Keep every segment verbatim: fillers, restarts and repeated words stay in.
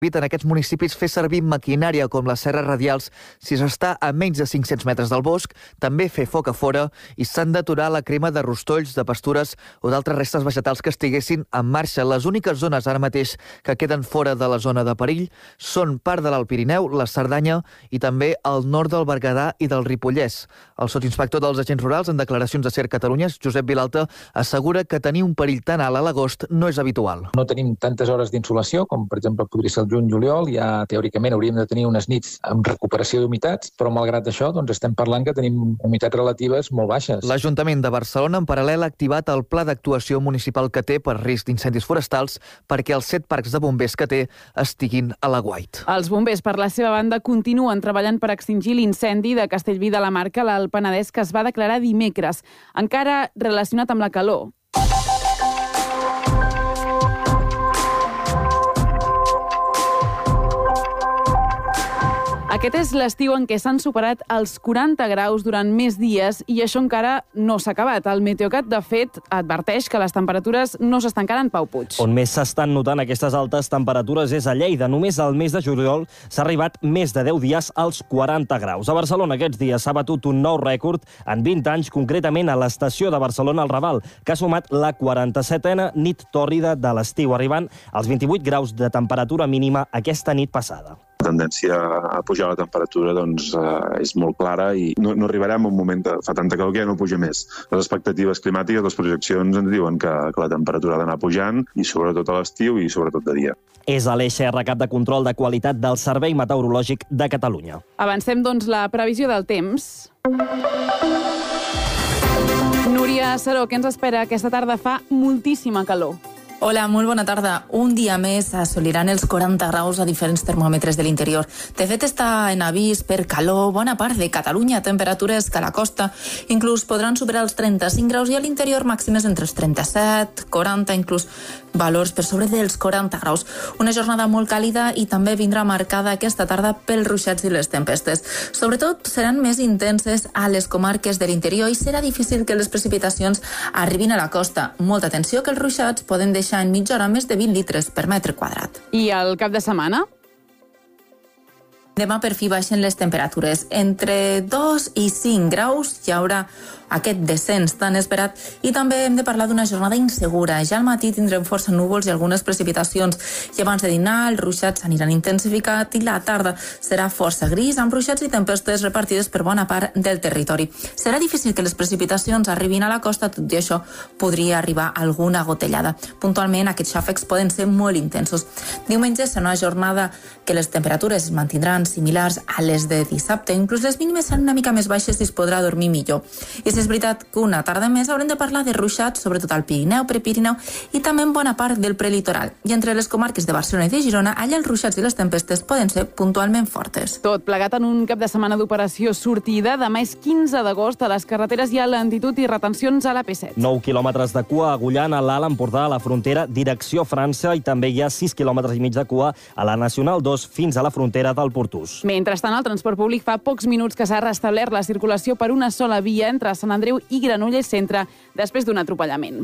En aquests municipis fer servir maquinària com les serres radials si s'està a menys de cinc-cents metres del bosc, també fer foc a fora i s'han d'aturar la crema de rostolls, de pastures o d'altres restes vegetals que estiguessin en marxa. Les úniques zones ara mateix que queden fora de la zona de perill són part de l'Alt Pirineu, la Cerdanya i també el nord del Berguedà i del Ripollès. El sotsinspector dels agents rurals, en declaracions a Ser Catalunya, Josep Vilalta, assegura que tenir un perill tan alt a l'agost no és habitual. No tenim tantes hores d'insolació com, per exemple, podria ser el juny-juliol. Ja, teòricament, hauríem de tenir unes nits amb recuperació d'humitats, però malgrat això doncs estem parlant que tenim humitats relatives molt baixes. L'Ajuntament de Barcelona, en paral·lel, ha activat el pla d'actuació municipal que té per risc d'incendis forestals perquè els set parcs de bombers que té estiguin a l'aguait. Els bombers, per la seva banda, continuen treballant per extingir l'incendi de Castellví de la Marca, al Penedès, que es va declarar dimecres, encara relacionat amb la calor. Aquest és l'estiu en què s'han superat els quaranta graus durant més dies i això encara no s'ha acabat. El Meteocat, de fet, adverteix que les temperatures no s'estan quedant, Pau Puig. On més s'estan notant aquestes altes temperatures és a Lleida. Només al mes de juliol s'ha arribat més de deu dies als quaranta graus. A Barcelona aquests dies s'ha batut un nou rècord en vint anys, concretament a l'estació de Barcelona al Raval, que ha sumat la quaranta-setena nit tòrrida de l'estiu, arribant als vint-i-vuit graus de temperatura mínima aquesta nit passada. La tendència a pujar la temperatura doncs, eh, és molt clara i no, no arribarem a un moment que fa tanta calor que ja no puja més. Les expectatives climàtiques, les projeccions ens diuen que, que la temperatura ha d'anar pujant i sobretot a l'estiu i sobretot de dia. És a l'E X R, cap de control de qualitat del Servei Meteorològic de Catalunya. Avancem, doncs, la previsió del temps. Núria Saró, què ens espera? Aquesta tarda fa moltíssima calor. Hola, molt bona tarda. Un dia més assoliran els quaranta graus a diferents termòmetres de l'interior. De fet, està en avís per calor bona part de Catalunya, temperatures que a la costa inclús podran superar els trenta-cinc graus i a l'interior màximes entre els trenta-set, quaranta, inclús valors per sobre dels quaranta graus. Una jornada molt càlida i també vindrà marcada aquesta tarda pels ruixats i les tempestes. Sobretot seran més intenses a les comarques de l'interior i serà difícil que les precipitacions arribin a la costa. Molta atenció que els ruixats poden deixar en mitja hora més de vint litres per metre quadrat. I el cap de setmana? Demà per fi baixen les temperatures. Entre dos i cinc graus hi haurà aquest descens tan esperat i també hem de parlar d'una jornada insegura. Ja al matí tindrem força núvols i algunes precipitacions i abans de dinar els ruixats s'aniran intensificat i la tarda serà força gris amb ruixats i tempestes repartides per bona part del territori. Serà difícil que les precipitacions arribin a la costa, tot i això podria arribar alguna gotellada. Puntualment aquests xàfecs poden ser molt intensos. Diumenge serà una jornada que les temperatures es mantindran similars a les de dissabte, inclús les mínimes seran una mica més baixes i es podrà dormir millor. I és veritat que una tarda més haurem de parlar de ruixats, sobretot al Pirineu, Prepirineu i també en bona part del prelitoral. I entre les comarques de Barcelona i de Girona, allà els ruixats i les tempestes poden ser puntualment fortes. Tot plegat en un cap de setmana d'operació sortida. Demà és quinze d'agost, a les carreteres hi ha lentitud i retencions a la P set. nou quilòmetres de cua a Agullana, a l'Alt Empordà, a la frontera, direcció França, i també hi ha sis quilòmetres i mig de cua a la Nacional dos fins a la frontera del Portús. Mentrestant, el transport públic fa pocs minuts que s'ha restablert la circulació per una sola via entre Sant Andreu i Granollers Centre després d'un atropellament.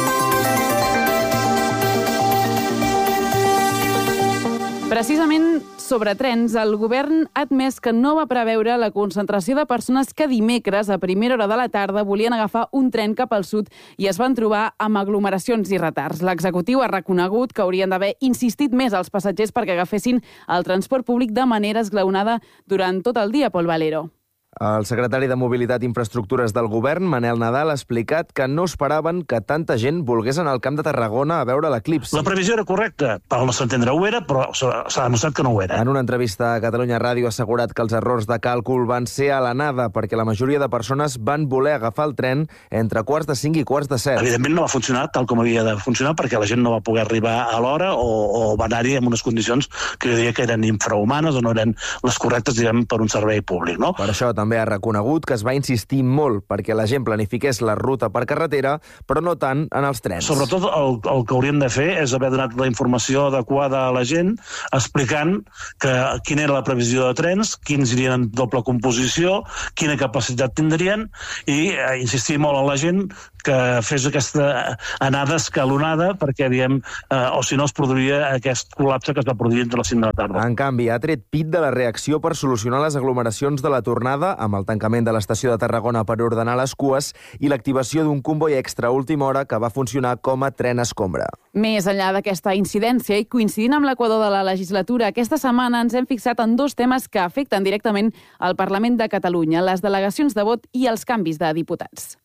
Precisament sobre trens, el govern ha admès que no va preveure la concentració de persones que dimecres, a primera hora de la tarda, volien agafar un tren cap al sud i es van trobar amb aglomeracions i retards. L'executiu ha reconegut que haurien d'haver insistit més als passatgers perquè agafessin el transport públic de manera esglaonada durant tot el dia, Pol Valero. El secretari de Mobilitat i Infraestructures del govern, Manel Nadal, ha explicat que no esperaven que tanta gent volgués anar al Camp de Tarragona a veure l'eclipsi. La previsió era correcta, pel nostre entendre ho era, però s'ha demostrat que no ho era. En una entrevista a Catalunya Ràdio ha assegurat que els errors de càlcul van ser a l'anada perquè la majoria de persones van voler agafar el tren entre quarts de cinc i quarts de set. Evidentment no va funcionar tal com havia de funcionar perquè la gent no va poder arribar a l'hora o, o va anar-hi en unes condicions que jo diria que eren infrahumanes o no eren les correctes, diguem, per un servei públic, no? Per això també també ha reconegut que es va insistir molt perquè la gent planifiqués la ruta per carretera, però no tant en els trens. Sobretot el, el que hauríem de fer és haver donat la informació adequada a la gent, explicant que, quina era la previsió de trens, quins irien en doble composició, quina capacitat tindrien, i eh, insistir molt en la gent que fes aquesta anada escalonada perquè, diem, eh, o si no es produiria aquest col·lapse que es va produir entre les cinc de la tarda. En canvi, ha tret pit de la reacció per solucionar les aglomeracions de la tornada amb el tancament de l'estació de Tarragona per ordenar les cues i l'activació d'un comboi extra a última hora que va funcionar com a tren escombra. Més enllà d'aquesta incidència i coincidint amb l'equador de la legislatura, aquesta setmana ens hem fixat en dos temes que afecten directament al Parlament de Catalunya, les delegacions de vot i els canvis de diputats.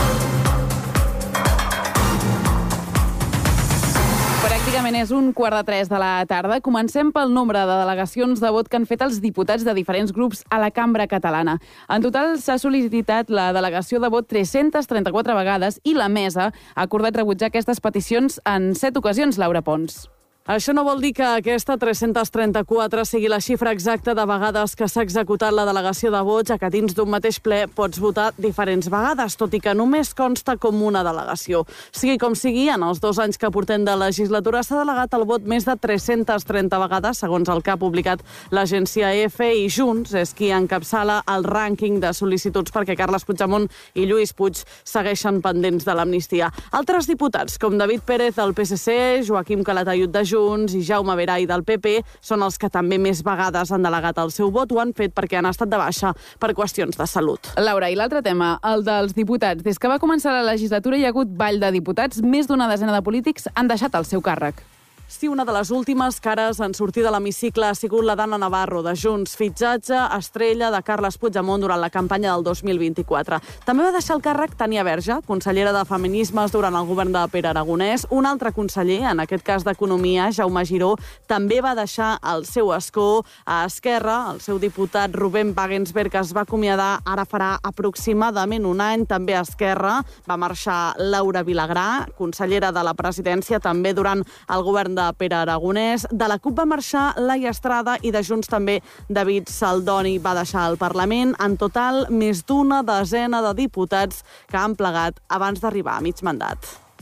Pràcticament és un quart de tres de la tarda. Comencem pel nombre de delegacions de vot que han fet els diputats de diferents grups a la cambra catalana. En total s'ha sol·licitat la delegació de vot tres-centes trenta-quatre vegades i la mesa ha acordat rebutjar aquestes peticions en set ocasions, Laura Pons. Això no vol dir que aquesta tres-centes trenta-quatre sigui la xifra exacta de vegades que s'ha executat la delegació de vots, ja que dins d'un mateix ple pots votar diferents vegades, tot i que només consta com una delegació. Sigui com sigui, en els dos anys que portem de legislatura s'ha delegat el vot més de tres-centes trenta vegades, segons el que ha publicat l'agència E F, i Junts és qui encapçala el rànquing de sol·licituds perquè Carles Puigdemont i Lluís Puig segueixen pendents de l'amnistia. Altres diputats, com David Pérez del P S C, Joaquim Calatayud de Junts, Junts i Jaume Veray del P P són els que també més vegades han delegat el seu vot. Ho han fet perquè han estat de baixa per qüestions de salut. Laura, i l'altre tema, el dels diputats. Des que va començar la legislatura hi ha hagut ball de diputats. Més d'una desena de polítics han deixat el seu càrrec. Sí, una de les últimes cares en sortir de l'hemicicle ha sigut la d'Anna Navarro, de Junts, fitxatge estrella de Carles Puigdemont durant la campanya del dos mil vint-i-quatre. També va deixar el càrrec Tania Verge, consellera de Feminismes durant el govern de Pere Aragonès. Un altre conseller, en aquest cas d'Economia, Jaume Giró, també va deixar el seu escó a Esquerra. El seu diputat Rubén Wagensberg es va acomiadar ara farà aproximadament un any. També a Esquerra va marxar Laura Vilagrà, consellera de la presidència, també durant el govern de Pere Aragonès. De la CUP va marxar Laia Estrada i de Junts també David Saldoni va deixar el Parlament. En total, més d'una desena de diputats que han plegat abans d'arribar a mig mandat.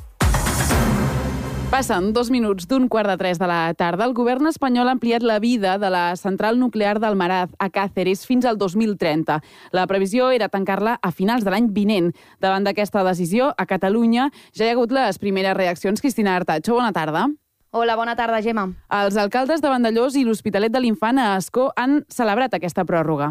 Passen dos minuts d'un quart de tres de la tarda. El govern espanyol ha ampliat la vida de la central nuclear d'Almaraz a Càceres fins al dos mil trenta. La previsió era tancar-la a finals de l'any vinent. Davant d'aquesta decisió, a Catalunya ja hi ha hagut les primeres reaccions. Cristina Artacho, bona tarda. Hola, bona tarda, Gemma. Els alcaldes de Vandellòs i l'Hospitalet de l'Infant a Ascó han celebrat aquesta pròrroga.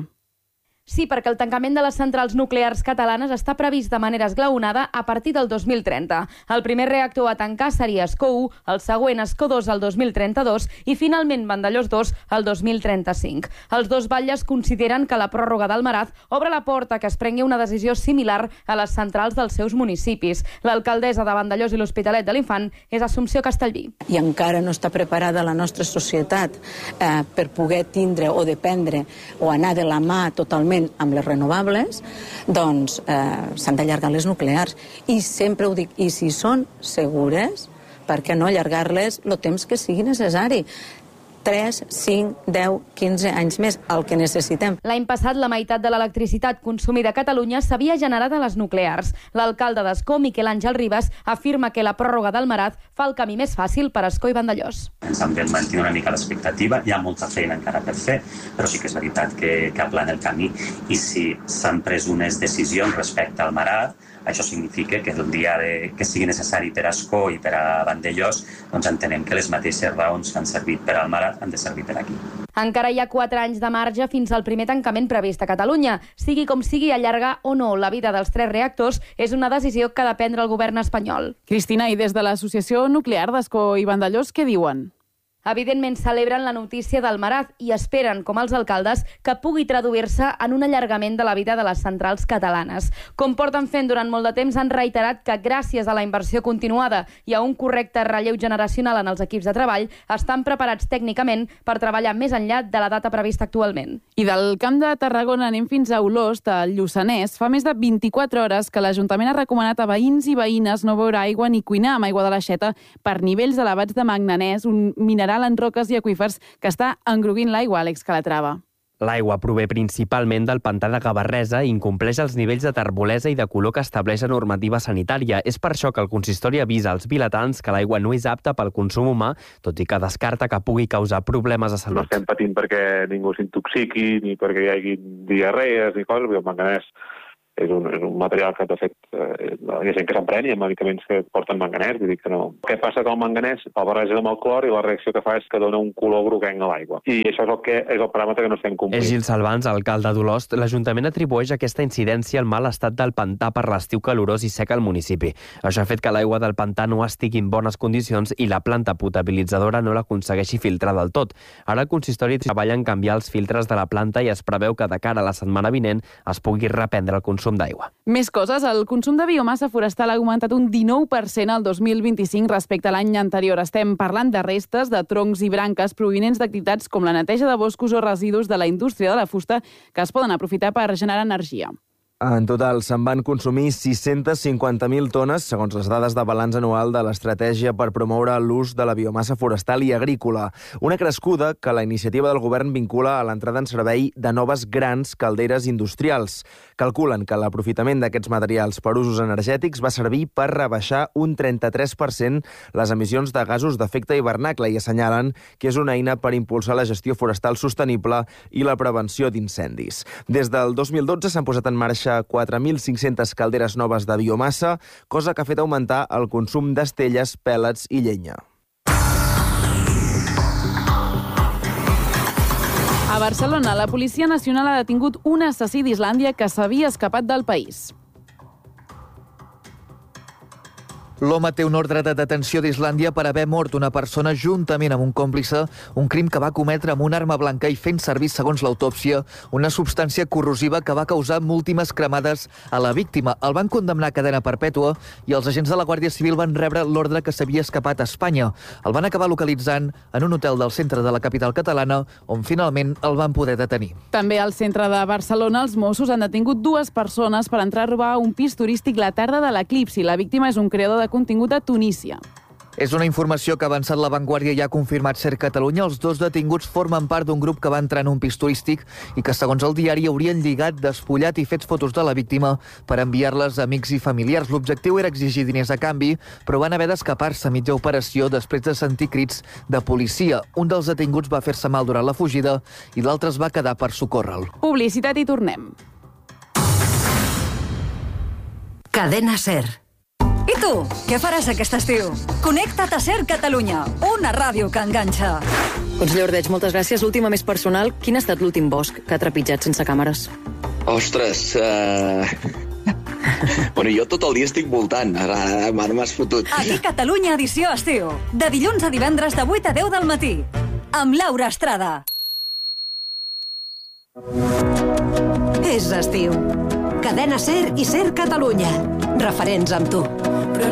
Sí, perquè el tancament de les centrals nuclears catalanes està previst de manera esglaonada a partir del dos mil trenta. El primer reactor a tancar seria Ascó u, el següent Ascó dos el dos mil trenta-dos i finalment Vandellòs dos el dos mil trenta-cinc. Els dos batlles consideren que la pròrroga d'Almaraz obre la porta que es prengui una decisió similar a les centrals dels seus municipis. L'alcaldessa de Vandellòs i l'Hospitalet de l'Infant és Assumpció Castellví. I encara no està preparada la nostra societat eh, per poder tindre o dependre o anar de la mà totalment amb les renovables, doncs eh, s'han d'allargar les nuclears. I sempre ho dic, i si són segures, per què no allargar-les el temps que sigui necessari? tres, cinc, deu, quinze anys més, el que necessitem. L'any passat, la meitat de l'electricitat consumida a Catalunya s'havia generat a les nuclears. L'alcalde d'Ascó, Miquel Àngel Ribas, afirma que la pròrroga d'Almaraz fa el camí més fàcil per Ascó i Vandellòs. Ens hem de mantenir una mica l'expectativa, hi ha molta feina encara per fer, però sí que és veritat que, que aplana el camí. I si s'han pres unes decisions respecte al Almaraz, això significa que el dia de, que sigui necessari per a Ascó i per a Vandellòs, doncs entenem que les mateixes raons que han servit per al Almaraz han de servir per aquí. Encara hi ha quatre anys de marge fins al primer tancament previst a Catalunya. Sigui com sigui, allargar o no la vida dels tres reactors és una decisió que ha de prendre el govern espanyol. Cristina, i des de l'Associació Nuclear d'Ascó i Vandellòs, què diuen? Evidentment celebren la notícia d'Almaraz i esperen, com els alcaldes, que pugui traduir-se en un allargament de la vida de les centrals catalanes. Com porten fent durant molt de temps, han reiterat que gràcies a la inversió continuada i a un correcte relleu generacional en els equips de treball, estan preparats tècnicament per treballar més enllà de la data prevista actualment. I del Camp de Tarragona anem fins a Olost, al Lluçanès. Fa més de vint-i-quatre hores que l'Ajuntament ha recomanat a veïns i veïnes no beure aigua ni cuinar amb aigua de l'aixeta per nivells elevats de manganès, un mineral en roques i aqüífers que està engroguint l'aigua, Àlex Calatrava. L'aigua prové principalment del pantà de Gavarresa i incompleix els nivells de terbolesa i de color que estableix la normativa sanitària. És per això que el consistori avisa als vilatans que l'aigua no és apta pel consum humà, tot i que descarta que pugui causar problemes de salut. No estem patint perquè ningú s'intoxiqui, ni perquè hi hagi diarrees ni coses, perquè el manganès és un, és un material que, de fet, eh, hi ha gent que s'emprèn i hi ha medicaments que porten manganès, vull dir que no. Què passa que el manganès el barreja amb el clor i la reacció que fa és que dona un color groguenc a l'aigua. I això és el, que, és el paràmetre que no estem complint. És Gil Salvans, alcalde d'Olost. L'Ajuntament atribueix aquesta incidència al mal estat del pantà per l'estiu calorós i sec al municipi. Això ha fet que l'aigua del pantà no estigui en bones condicions i la planta potabilitzadora no l'aconsegueixi filtrar del tot. Ara el consistori treballa en canviar els filtres de la planta i es preveu que de cara a la setmana vinent es pugui reprendre el consum d'aigua. Més coses. El consum de biomassa forestal ha augmentat un dinou per cent al dos mil vint-i-cinc respecte a l'any anterior. Estem parlant de restes, de troncs i branques provinents d'activitats com la neteja de boscos o residus de la indústria de la fusta que es poden aprofitar per generar energia. En total, se'n van consumir sis-centes cinquanta mil tones, segons les dades de balanç anual de l'estratègia per promoure l'ús de la biomassa forestal i agrícola. Una crescuda que la iniciativa del govern vincula a l'entrada en servei de noves grans calderes industrials. Calculen que l'aprofitament d'aquests materials per usos energètics va servir per rebaixar un trenta-tres per cent les emissions de gasos d'efecte hivernacle i assenyalen que és una eina per impulsar la gestió forestal sostenible i la prevenció d'incendis. Des del dos mil dotze s'han posat en marxa quatre mil cinc-centes calderes noves de biomassa, cosa que ha fet augmentar el consum d'estelles, pèl·lets i llenya. A Barcelona, la Policia Nacional ha detingut un assassí d'Islàndia que s'havia escapat del país. L'home té un ordre de detenció d'Islàndia per haver mort una persona juntament amb un còmplice, un crim que va cometre amb una arma blanca i fent servir, segons l'autòpsia, una substància corrosiva que va causar múltiples cremades a la víctima. El van condemnar a cadena perpètua i els agents de la Guàrdia Civil van rebre l'ordre que s'havia escapat a Espanya. El van acabar localitzant en un hotel del centre de la capital catalana, on finalment el van poder detenir. També al centre de Barcelona, els Mossos han detingut dues persones per entrar a robar un pis turístic la tarda de l'eclipsi. La víctima és un creador de contingut a Tunísia. És una informació que ha avançat La Vanguardia i ha confirmat Ser Catalunya. Els dos detinguts formen part d'un grup que va entrar en un pis turístic i que, segons el diari, haurien lligat, despullat i fet fotos de la víctima per enviar-les a amics i familiars. L'objectiu era exigir diners a canvi, però van haver d'escapar-se a mitja operació després de sentir crits de policia. Un dels detinguts va fer-se mal durant la fugida i l'altre es va quedar per socórrer-lo. Publicitat i tornem. Cadena Ser. I tu, què faràs aquest estiu? Connecta't a Ser Catalunya, una ràdio que enganxa. Conseller Ordeig, moltes gràcies. L'última més personal. Quin ha estat l'últim bosc que ha trepitjat sense càmeres? Ostres, uh... bueno, jo tot el dia estic voltant. Ara m'has fotut. Aquí Catalunya edició estiu. De dilluns a divendres de vuit a deu del matí. Amb Laura Estrada. És estiu. Cadena Ser i Ser Catalunya. Referents amb tu.